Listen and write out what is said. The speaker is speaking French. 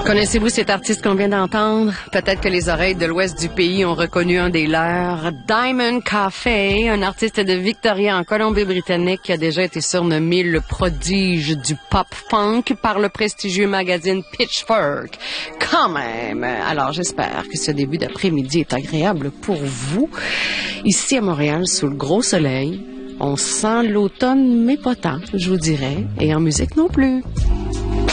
Connaissez-vous cet artiste qu'on vient d'entendre? Peut-être que les oreilles de l'ouest du pays ont reconnu un des leurs. Diamond Café, un artiste de Victoria en Colombie-Britannique qui a déjà été surnommé le prodige du pop-funk par le prestigieux magazine Pitchfork. Quand même! Alors j'espère que ce début d'après-midi est agréable pour vous. Ici à Montréal, sous le gros soleil, on sent l'automne, mais pas tant, je vous dirais, et en musique non plus.